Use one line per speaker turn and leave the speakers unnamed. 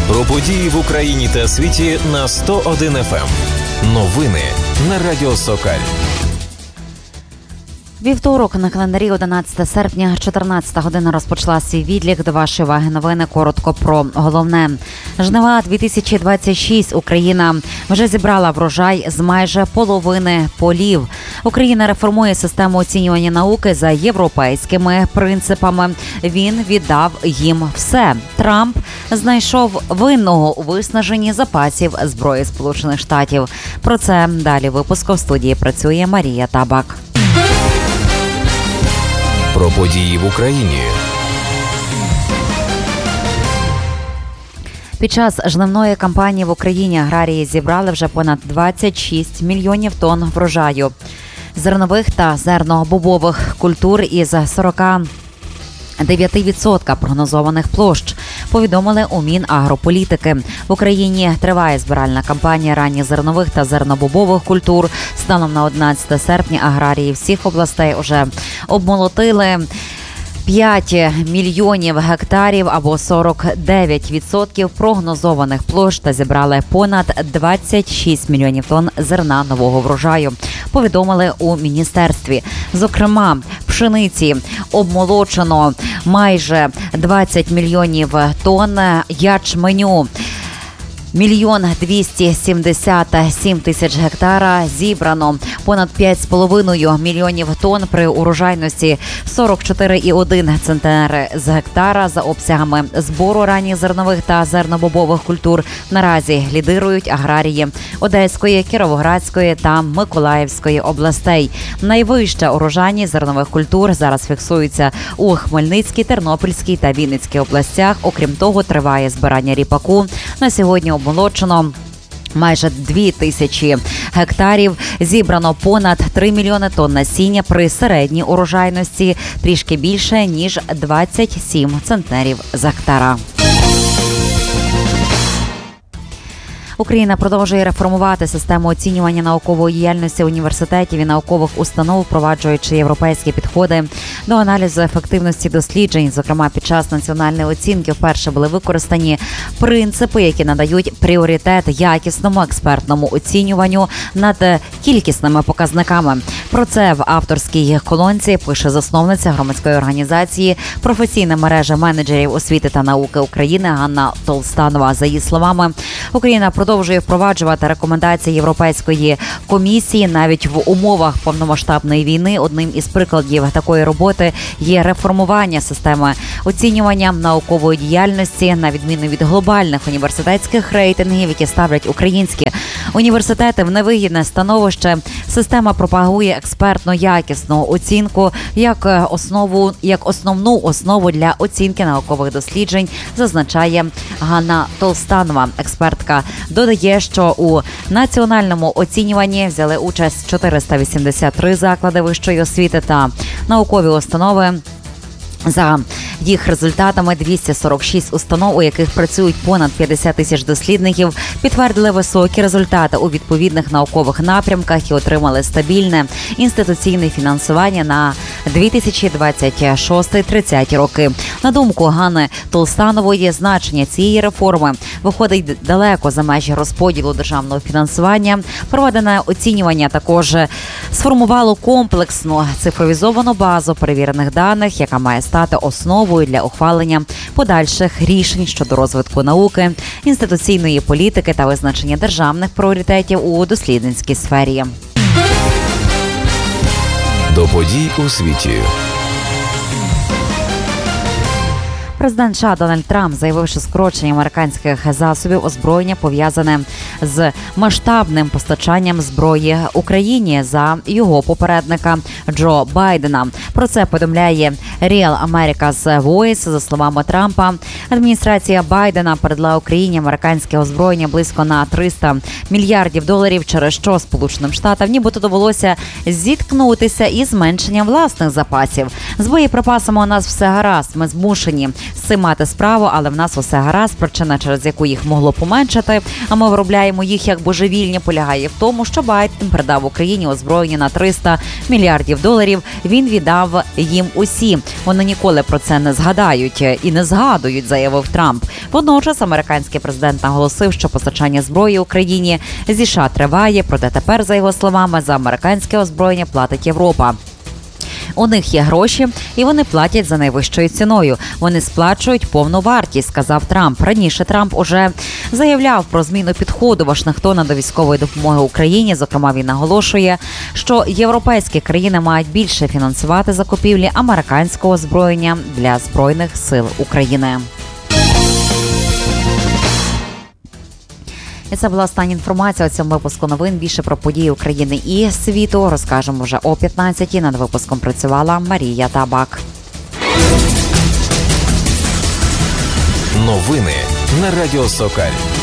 Про події в Україні та світі на 101 FM. Новини на Радіо Сокаль.
Вівторок на календарі 11 серпня, 14 година розпочала свій відлік. До вашої уваги новини. Коротко про головне. Жнива 2026. Україна вже зібрала врожай з майже половини полів. Україна реформує систему оцінювання науки за європейськими принципами. Він віддав їм все. Трамп знайшов винного у виснаженні запасів зброї Сполучених Штатів. Про це далі випуску. В студії працює Марія Табак.
Про події в Україні.
Під час жнивної кампанії в Україні аграрії зібрали вже понад 26 мільйонів тонн врожаю зернових та зернобобових культур із 49% прогнозованих площ, повідомили у Мінагрополітики. В Україні триває збиральна кампанія ранніх зернових та зернобобових культур. Станом на 11 серпня аграрії всіх областей уже обмолотили 5 мільйонів гектарів або 49% прогнозованих площ та зібрали понад 26 мільйонів тонн зерна нового врожаю, повідомили у міністерстві. Зокрема, пшениці обмолочено майже 20 мільйонів тонн, ячменю 1 277 тисяч гектара, зібрано понад 5,5 мільйонів тонн при урожайності 44,1 центнери з гектара. За обсягами збору ранніх зернових та зернобобових культур наразі лідирують аграрії Одеської, Кіровоградської та Миколаївської областей. Найвища урожайність зернових культур зараз фіксується у Хмельницькій, Тернопільській та Вінницькій областях. Окрім того, триває збирання ріпаку. На сьогодні обмолочено майже 2000 гектарів, зібрано понад 3 мільйони тонн насіння при середній урожайності трішки більше, ніж 27 центнерів з гектара. Україна продовжує реформувати систему оцінювання наукової діяльності університетів і наукових установ, впроваджуючи європейські підходи до аналізу ефективності досліджень. Зокрема, під час національної оцінки вперше були використані принципи, які надають пріоритет якісному експертному оцінюванню над кількісними показниками. Про це в авторській колонці пише засновниця громадської організації «Професійна мережа менеджерів освіти та науки України» Ганна Толстанова. За її словами, Україна продовжує впроваджувати рекомендації Європейської комісії навіть в умовах повномасштабної війни. Одним із прикладів такої роботи є реформування системи оцінювання наукової діяльності, на відміну від глобальних університетських рейтингів, які ставлять українські університети в невигідне становище. Система пропагує експертно-якісну оцінку як основну основу для оцінки наукових досліджень, зазначає Ганна Толстанова. Експертка додає, що у національному оцінюванні взяли участь 483 заклади вищої освіти та наукові установи. За їх результатами 246 установ, у яких працюють понад 50 тисяч дослідників, підтвердили високі результати у відповідних наукових напрямках і отримали стабільне інституційне фінансування на 2026-30 роки. На думку Ганни Толстанової, значення цієї реформи виходить далеко за межі розподілу державного фінансування. Проведене оцінювання також сформувало комплексну цифровізовану базу перевірених даних, яка має стати основою для ухвалення подальших рішень щодо розвитку науки, інституційної політики та визначення державних пріоритетів у дослідницькій сфері.
До подій у світі.
Президент США Дональд Трамп заявив, що скорочення американських засобів озброєння пов'язане з масштабним постачанням зброї Україні за його попередника Джо Байдена. Про це повідомляє Real America's Voice. За словами Трампа, адміністрація Байдена передала Україні американське озброєння близько на $300 мільярдів, через що Сполученим Штатам нібито довелося зіткнутися із зменшенням власних запасів. З боєприпасами у нас все гаразд. Ми змушені з цим мати справу, але в нас усе гаразд. Причина, через яку їх могло поменшати, а ми виробляємо їх як божевільні, полягає в тому, що Байден передав Україні озброєння на $300 мільярдів. Він віддав їм усі. Вони ніколи про це не згадають і не згадують, заявив Трамп. Водночас американський президент наголосив, що постачання зброї Україні зі США триває, проте тепер, за його словами, за американське озброєння платить Європа. У них є гроші, і вони платять за найвищою ціною. Вони сплачують повну вартість, сказав Трамп. Раніше Трамп уже заявляв про зміну підходу Вашингтона до військової допомоги Україні. Зокрема, він наголошує, що європейські країни мають більше фінансувати закупівлі американського озброєння для Збройних сил України. І це була остання інформація у цьому випуску новин. Більше про події України і світу розкажемо вже о 15-й. Над випуском працювала Марія Табак.
Новини на Радіо Сокаль.